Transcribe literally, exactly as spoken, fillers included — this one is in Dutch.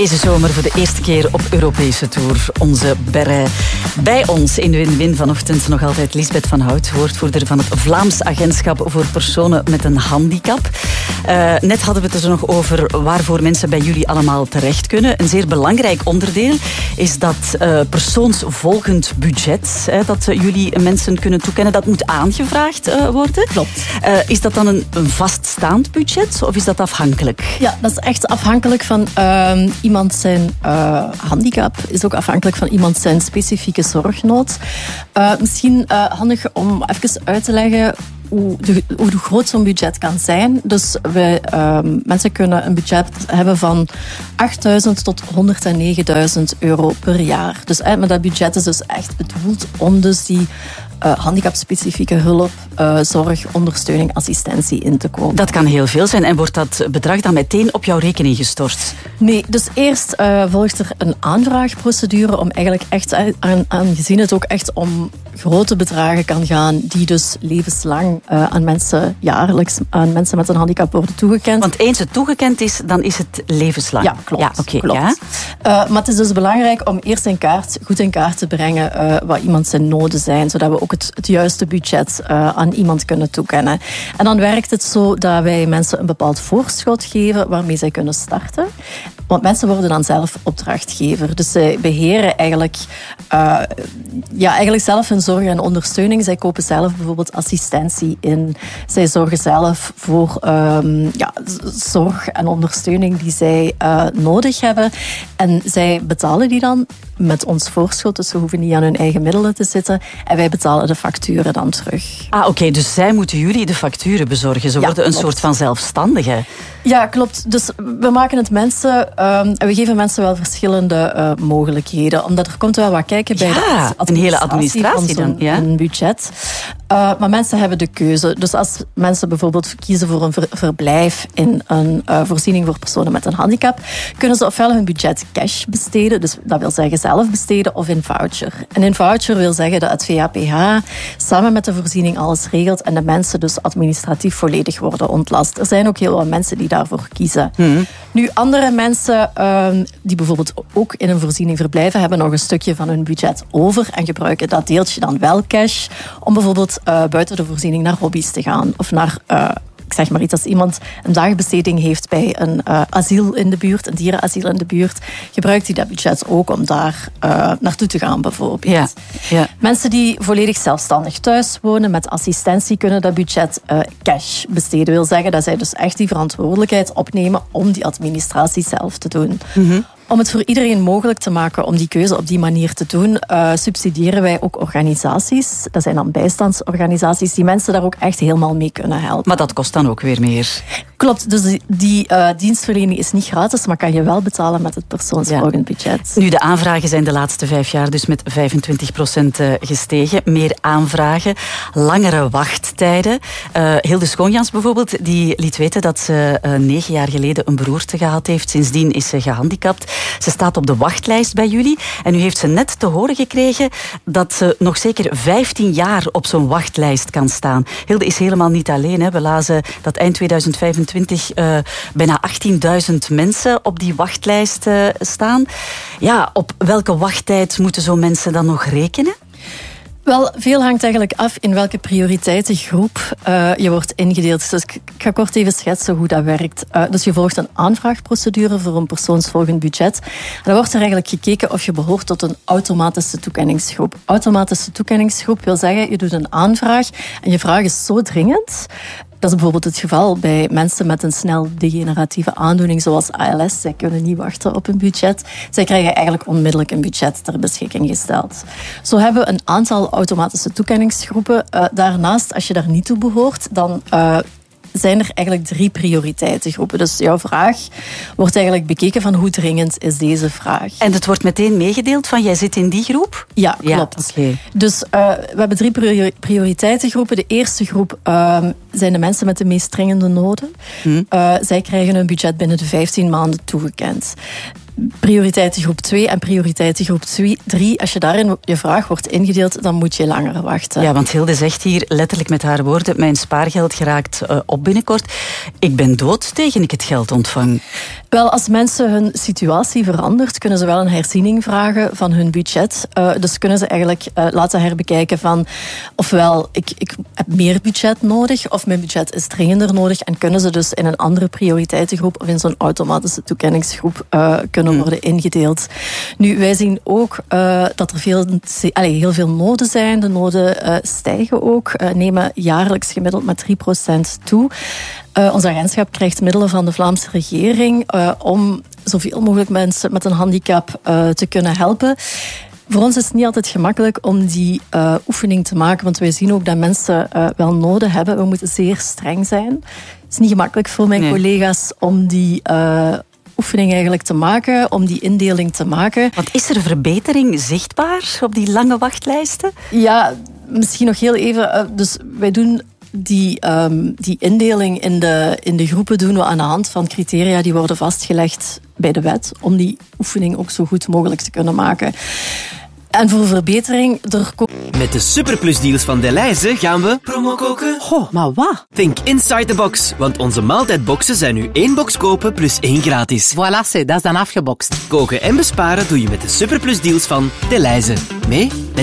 Deze zomer voor de eerste keer op Europese tour. Onze Berre. Bij ons in Win-Win vanochtend nog altijd Lisbeth van Hout, woordvoerder van het Vlaams Agentschap voor Personen met een Handicap. Uh, net hadden we het er nog over waarvoor mensen bij jullie allemaal terecht kunnen. Een zeer belangrijk onderdeel is dat uh, persoonsvolgend budget hè, dat uh, jullie mensen kunnen toekennen. Dat moet aangevraagd uh, worden. Klopt. Uh, is dat dan een, een vaststaand budget of is dat afhankelijk? Ja, dat is echt afhankelijk van uh, iemand zijn uh, handicap. Is ook afhankelijk van iemand zijn specifieke zorgnood. Uh, misschien uh, handig om even uit te leggen hoe, de, hoe groot zo'n budget kan zijn. Dus wij, uh, mensen kunnen een budget hebben van achtduizend tot honderdnegenduizend euro per jaar. Dus uh, maar dat budget is dus echt bedoeld om dus die Uh, handicapspecifieke hulp, uh, zorg, ondersteuning, assistentie in te kopen. Dat kan heel veel zijn. En wordt dat bedrag dan meteen op jouw rekening gestort? Nee, dus eerst uh, volgt er een aanvraagprocedure om eigenlijk echt, aan, aangezien het ook echt om grote bedragen kan gaan, die dus levenslang uh, aan mensen, jaarlijks aan mensen met een handicap worden toegekend. Want eens het toegekend is, dan is het levenslang. Ja, klopt. Ja, okay, klopt. Ja. Uh, maar het is dus belangrijk om eerst in kaart, goed in kaart te brengen uh, wat iemand zijn noden zijn, zodat we ook Het, het juiste budget uh, aan iemand kunnen toekennen. En dan werkt het zo dat wij mensen een bepaald voorschot geven waarmee zij kunnen starten. Want mensen worden dan zelf opdrachtgever. Dus zij beheren eigenlijk, uh, ja, eigenlijk zelf hun zorg en ondersteuning. Zij kopen zelf bijvoorbeeld assistentie in. Zij zorgen zelf voor um, ja, zorg en ondersteuning die zij uh, nodig hebben. En zij betalen die dan met ons voorschot. Dus ze hoeven niet aan hun eigen middelen te zitten. En wij betalen de facturen dan terug. Ah, oké. Okay, dus zij moeten jullie de facturen bezorgen. Ze ja, worden een klopt. soort van zelfstandige. Ja, klopt. Dus we maken het mensen... Um, we geven mensen wel verschillende uh, mogelijkheden. Omdat er komt wel wat kijken bij ja, de administratie. een hele administratie van dan. Ja. Een budget. Uh, maar mensen hebben de keuze. Dus als mensen bijvoorbeeld kiezen voor een ver- verblijf in een uh, voorziening voor personen met een handicap, kunnen ze ofwel hun budget cash besteden, dus dat wil zeggen zelf besteden, of in voucher. En in voucher wil zeggen dat het V A P H samen met de voorziening alles regelt en de mensen dus administratief volledig worden ontlast. Er zijn ook heel wat mensen die daarvoor kiezen. Hmm. Nu, andere mensen uh, die bijvoorbeeld ook in een voorziening verblijven, hebben nog een stukje van hun budget over en gebruiken dat deeltje dan wel cash om bijvoorbeeld Uh, buiten de voorziening naar hobby's te gaan. Of naar, uh, ik zeg maar iets, als iemand een dagbesteding heeft bij een uh, asiel in de buurt, een dierenasiel in de buurt, gebruikt hij dat budget ook om daar uh, naartoe te gaan bijvoorbeeld. Ja, ja. Mensen die volledig zelfstandig thuis wonen met assistentie kunnen dat budget uh, cash besteden. Wil zeggen dat zij dus echt die verantwoordelijkheid opnemen om die administratie zelf te doen. Mm-hmm. Om het voor iedereen mogelijk te maken om die keuze op die manier te doen, uh, subsidiëren wij ook organisaties. Dat zijn dan bijstandsorganisaties die mensen daar ook echt helemaal mee kunnen helpen. Maar dat kost dan ook weer meer. Klopt, dus die, die uh, dienstverlening is niet gratis, maar kan je wel betalen met het persoonsvolgend ja. budget. Nu, de aanvragen zijn de laatste vijf jaar dus met vijfentwintig procent gestegen. Meer aanvragen, langere wachttijden. Uh, Hilde Schoonjans bijvoorbeeld, die liet weten dat ze uh, negen jaar geleden een beroerte gehad heeft. Sindsdien is ze gehandicapt. Ze staat op de wachtlijst bij jullie. En nu heeft ze net te horen gekregen dat ze nog zeker vijftien jaar op zo'n wachtlijst kan staan. Hilde is helemaal niet alleen. Hè. We lazen dat eind tweeduizend vijfentwintig uh, bijna achttienduizend mensen op die wachtlijst uh, staan. Ja, op welke wachttijd moeten zo'n mensen dan nog rekenen? Wel, veel hangt eigenlijk af in welke prioriteitengroep uh, je wordt ingedeeld. Dus ik ga kort even schetsen hoe dat werkt. Uh, dus je volgt een aanvraagprocedure voor een persoonsvolgend budget. En dan wordt er eigenlijk gekeken of je behoort tot een automatische toekenningsgroep. Automatische toekenningsgroep wil zeggen, je doet een aanvraag en je vraag is zo dringend. Dat is bijvoorbeeld het geval bij mensen met een snel degeneratieve aandoening zoals A L S. Zij kunnen niet wachten op een budget. Zij krijgen eigenlijk onmiddellijk een budget ter beschikking gesteld. Zo hebben we een aantal automatische toekenningsgroepen. Uh, daarnaast, als je daar niet toe behoort, dan Uh, zijn er eigenlijk drie prioriteitengroepen. Dus jouw vraag wordt eigenlijk bekeken van hoe dringend is deze vraag. En het wordt meteen meegedeeld van jij zit in die groep? Ja, klopt. Ja, okay. Dus uh, we hebben drie priori- prioriteitengroepen. De eerste groep uh, zijn de mensen met de meest dringende noden. Hmm. Uh, zij krijgen een budget binnen de vijftien maanden toegekend. prioriteitengroep twee en prioriteitengroep drie. Als je daarin je vraag wordt ingedeeld, dan moet je langer wachten. Ja, want Hilde zegt hier letterlijk met haar woorden, mijn spaargeld geraakt uh, op binnenkort. Ik ben dood tegen ik het geld ontvang. Wel, als mensen hun situatie verandert, kunnen ze wel een herziening vragen van hun budget. Uh, dus kunnen ze eigenlijk uh, laten herbekijken van ofwel ik, ik heb meer budget nodig of mijn budget is dringender nodig en kunnen ze dus in een andere prioriteitengroep of in zo'n automatische toekenningsgroep uh, kunnen worden ingedeeld. Nu, wij zien ook uh, dat er veel, allez, heel veel noden zijn. De noden uh, stijgen ook, uh, nemen jaarlijks gemiddeld met drie procent toe. Uh, ons agentschap krijgt middelen van de Vlaamse regering uh, om zoveel mogelijk mensen met een handicap uh, te kunnen helpen. Voor ons is het niet altijd gemakkelijk om die uh, oefening te maken, want wij zien ook dat mensen uh, wel noden hebben. We moeten zeer streng zijn. Het is niet gemakkelijk voor mijn nee. collega's om die uh, oefening eigenlijk te maken, om die indeling te maken. Want is er verbetering zichtbaar op die lange wachtlijsten? Ja, misschien nog heel even. Uh, dus wij doen Die, um, die indeling in de, in de groepen doen we aan de hand van criteria die worden vastgelegd bij de wet, om die oefening ook zo goed mogelijk te kunnen maken. En voor verbetering... Er ko- Met de Superplus-deals van Delhaize gaan we... promo koken? Goh, maar wat? Think inside the box, want onze maaltijdboxen zijn nu één box kopen plus één gratis. Voilà, dat is dan afgebokst. Koken en besparen doe je met de Superplus-deals van Delhaize. Mee?